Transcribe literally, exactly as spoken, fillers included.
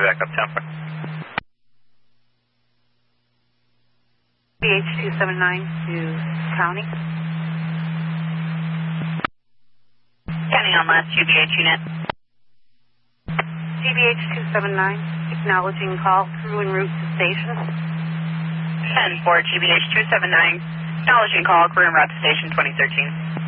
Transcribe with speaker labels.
Speaker 1: back up Tampa.
Speaker 2: B H two seven nine to County.
Speaker 3: County on last G B H unit.
Speaker 2: G B H two seven nine, acknowledging call, crew en route to station.
Speaker 3: ten four G B H two seven nine, acknowledging call, crew en route to station twenty thirteen.